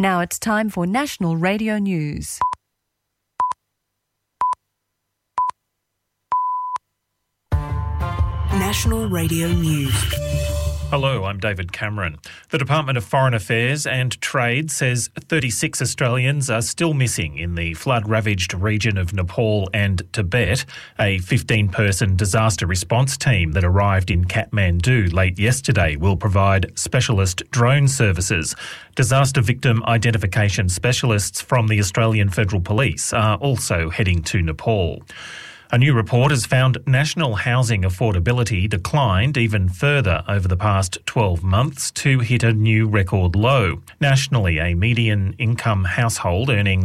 Now it's time for National Radio News. National Radio News. Hello, I'm David Cameron. The Department of Foreign Affairs and Trade says 36 Australians are still missing in the flood-ravaged region of Nepal and Tibet. A 15-person disaster response team that arrived in Kathmandu late yesterday will provide specialist drone services. Disaster victim identification specialists from the Australian Federal Police are also heading to Nepal. A new report has found national housing affordability declined even further over the past 12 months to hit a new record low. Nationally, a median income household earning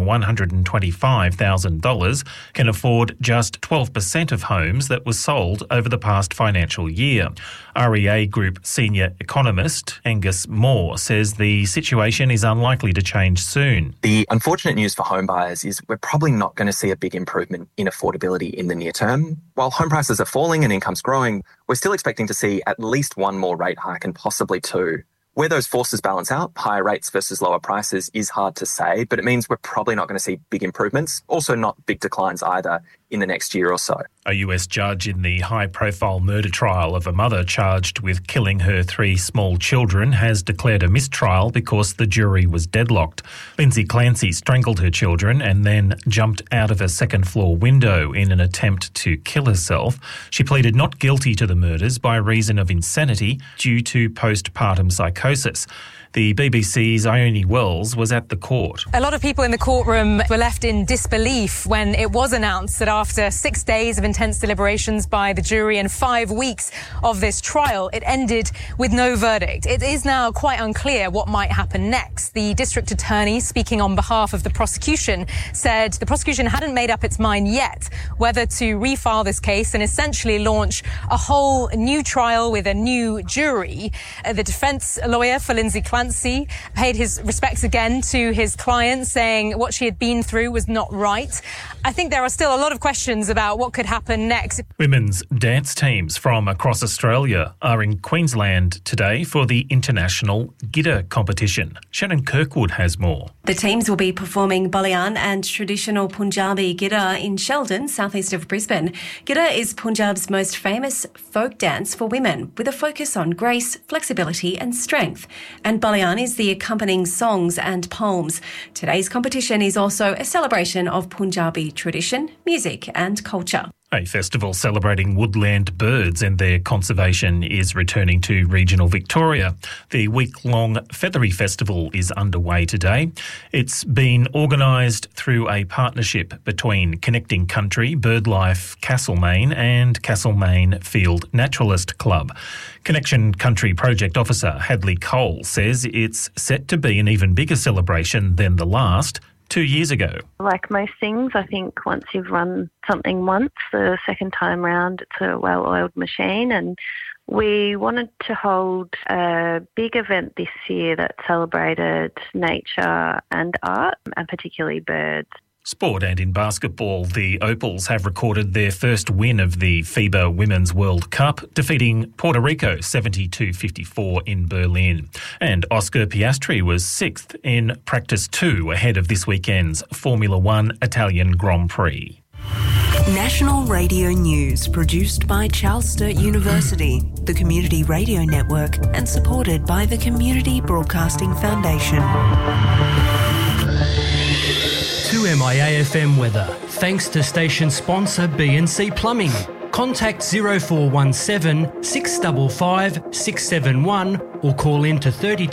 $125,000 can afford just 12% of homes that were sold over the past financial year. REA Group senior economist Angus Moore says the situation is unlikely to change soon. The unfortunate news for home buyers is we're probably not going to see a big improvement in affordability in the near term. While home prices are falling and income's growing, we're still expecting to see at least one more rate hike and possibly two. Where those forces balance out, higher rates versus lower prices, is hard to say, but it means we're probably not going to see big improvements, also not big declines either in the next year or so. A US judge in the high-profile murder trial of a mother charged with killing her 3 small children has declared a mistrial because the jury was deadlocked. Lindsay Clancy strangled her children and then jumped out of a second-floor window in an attempt to kill herself. She pleaded not guilty to the murders by reason of insanity due to postpartum psychosis. The BBC's Ione Wells was at the court. A lot of people in the courtroom were left in disbelief when it was announced that after 6 days of intense deliberations by the jury and 5 weeks of this trial, it ended with no verdict. It is now quite unclear what might happen next. The district attorney, speaking on behalf of the prosecution, said the prosecution hadn't made up its mind yet whether to refile this case and essentially launch a whole new trial with a new jury. The defence lawyer for Lindsay Clancy paid his respects again to his client, saying what she had been through was not right. I think there are still a lot of questions about what could happen next. Women's dance teams from across Australia are in Queensland today for the International Gidda competition. Shannon Kirkwood has more. The teams will be performing Baliyan and traditional Punjabi Gidda in Sheldon, southeast of Brisbane. Gidda is Punjab's most famous folk dance for women, with a focus on grace, flexibility and strength. And Baliyan is the accompanying songs and poems. Today's competition is also a celebration of Punjabi tradition, music and culture. A festival celebrating woodland birds and their conservation is returning to regional Victoria. The week-long Feathery Festival is underway today. It's been organised through a partnership between Connecting Country, BirdLife Castlemaine and Castlemaine Field Naturalist Club. Connection Country Project Officer Hadley Cole says it's set to be an even bigger celebration than the last 2 years ago. Like most things, I think once you've run something once, the second time round it's a well-oiled machine, and we wanted to hold a big event this year that celebrated nature and art, and particularly birds. Sport and in basketball, the Opals have recorded their first win of the FIBA Women's World Cup, defeating Puerto Rico 72-54 in Berlin. And Oscar Piastri was 6th in Practice 2 ahead of this weekend's Formula One Italian Grand Prix. National Radio News, produced by Charles Sturt University, the Community Radio Network, and supported by the Community Broadcasting Foundation. 2MIA-FM weather, thanks to station sponsor B&C Plumbing. Contact 0417 655 671 or call in to 32